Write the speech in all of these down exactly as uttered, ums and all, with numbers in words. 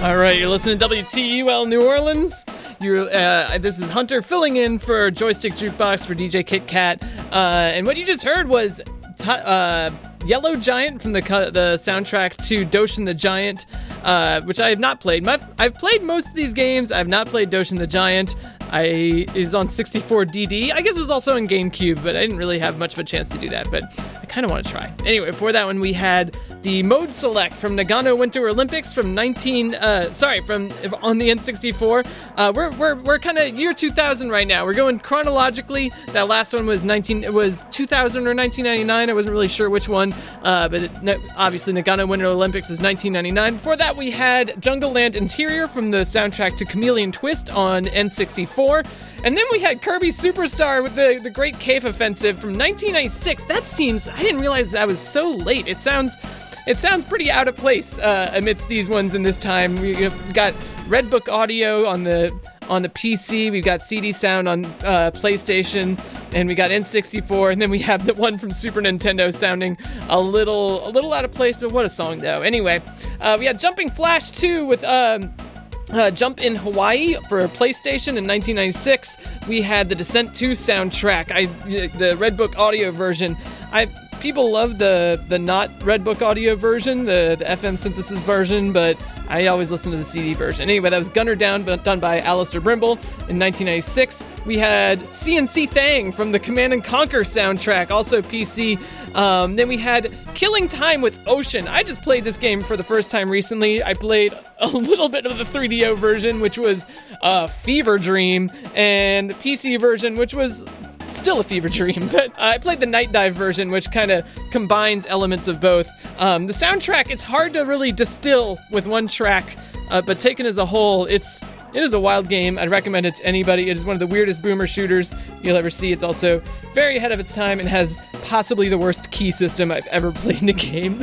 All right, you're listening to W T U L New Orleans. You're, uh, this is Hunter filling in for Joystick Jukebox for D J Kit Kat. Uh, and what you just heard was t- uh, Yellow Giant from the the soundtrack to Doshin the Giant, uh, which I have not played. My, I've played most of these games. I've not played Doshin the Giant. I is on sixty-four D D. I guess it was also on GameCube, but I didn't really have much of a chance to do that. But I kind of want to try. Anyway, before that one, we had the Mode Select from Nagano Winter Olympics from nineteen. Uh, sorry, from on the N sixty-four. Uh, we're we're we're kind of year two thousand right now. We're going chronologically. That last one was nineteen. It was two thousand or nineteen ninety-nine. I wasn't really sure which one. Uh, but it, obviously, Nagano Winter Olympics is nineteen ninety-nine. Before that, we had Jungle Land Interior from the soundtrack to Chameleon Twist on N sixty-four. And then we had Kirby Superstar with the, the Great Cave Offensive from nineteen ninety-six. That seems, I didn't realize that was so late. It sounds it sounds pretty out of place uh, amidst these ones in this time. We've got Red Book Audio on the on the P C. We've got C D Sound on uh, PlayStation, and we got N sixty-four, and then we have the one from Super Nintendo sounding a little a little out of place, but what a song though. Anyway, uh, we had Jumping Flash two with um, Uh, Jump in Hawaii for PlayStation in nineteen ninety-six. We had the Descent two soundtrack, I the Red Book Audio version. I people love the the not Red Book Audio version, the, the F M synthesis version, but I always listen to the C D version. Anyway, that was Gunner Down, done by Alistair Brimble in nineteen ninety-six. We had C N C Thang from the Command and Conquer soundtrack, also P C. Um, then we had Killing Time with Ocean. I just played this game for the first time recently. I played a little bit of the three D O version, which was a fever dream, and the P C version, which was still a fever dream, but uh, I played the Night Dive version, which kind of combines elements of both. Um, the soundtrack, it's hard to really distill with one track, uh, but taken as a whole, it's it is a wild game. I'd recommend it to anybody. It is one of the weirdest boomer shooters you'll ever see. It's also very ahead of its time and has possibly the worst key system I've ever played in a game.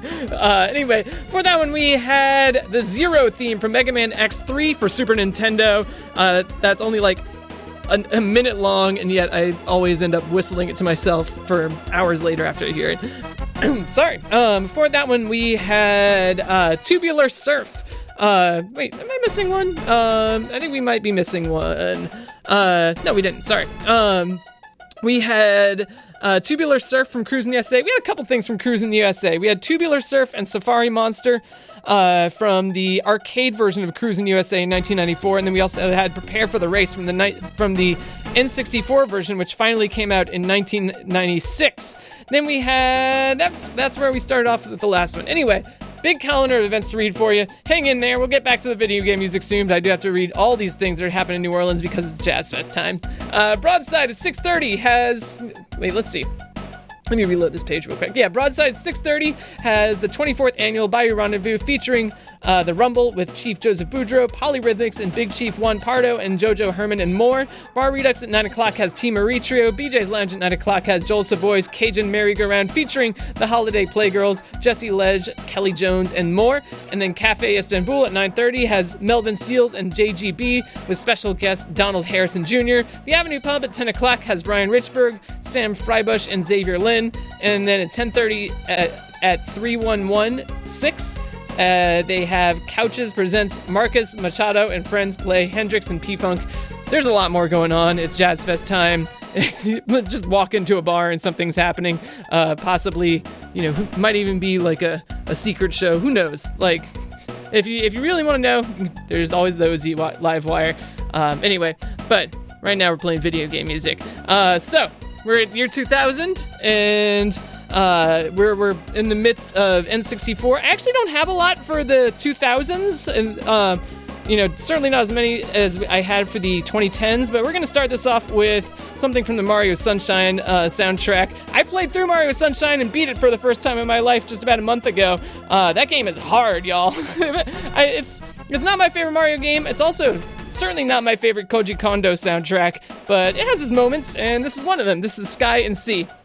uh, anyway, for that one, we had the Zero theme from Mega Man X three for Super Nintendo. Uh, that's, that's only like A, a minute long, and yet I always end up whistling it to myself for hours later after I hear it. Sorry. Um, before that one, we had uh, Tubular Surf. Uh, wait, am I missing one? Um, I think we might be missing one. Uh, no, we didn't. Sorry. Um, we had uh, Tubular Surf from Cruisin' U S A. We had a couple things from Cruisin' U S A. We had Tubular Surf and Safari Monster uh, from the arcade version of Cruisin' U S A in nineteen ninety-four, and then we also had Prepare for the Race from the night from the N sixty-four version, which finally came out in nineteen ninety-six. Then we had that's that's where we started off with the last one. Anyway, big calendar of events to read for you. Hang in there. We'll get back to the video game music soon, but I do have to read all these things that are happening in New Orleans because it's Jazz Fest time. Uh, Broadside at six thirty has... Wait, let's see. Let me reload this page real quick. Yeah, Broadside at six thirty has the twenty-fourth Annual Bayou Rendezvous featuring uh, The Rumble with Chief Joseph Boudreaux, Polyrhythmics, and Big Chief Juan Pardo, and Jojo Herman, and more. Bar Redux at nine o'clock has Team Marie Trio. B J's Lounge at nine o'clock has Joel Savoy's Cajun Merry-Go-Round featuring the Holiday Playgirls, Jessie Ledge, Kelly Jones, and more. And then Cafe Istanbul at nine thirty has Melvin Seals and J G B with special guest Donald Harrison Junior The Avenue Pub at ten o'clock has Brian Richburg, Sam Freibush, and Xavier Lynn. And then at ten thirty at, at three one one six, uh, they have Couches presents Marcus Machado and Friends play Hendrix and P-Funk. There's a lot more going on. It's Jazz Fest time. Just walk into a bar and something's happening. Uh, possibly, you know, might even be like a, a secret show. Who knows? Like, if you if you really want to know, there's always the O Z Live Wire. Um, anyway, but right now we're playing video game music. Uh, so... We're at year two thousand, and uh, we're we're in the midst of N sixty-four. I actually don't have a lot for the two thousands, and uh, you know, certainly not as many as I had for the twenty tens. But we're gonna start this off with something from the Mario Sunshine uh, soundtrack. I played through Mario Sunshine and beat it for the first time in my life just about a month ago. Uh, that game is hard, y'all. I, it's it's not my favorite Mario game. It's also certainly not my favorite Koji Kondo soundtrack, but it has its moments, and this is one of them. This is Sky and Sea.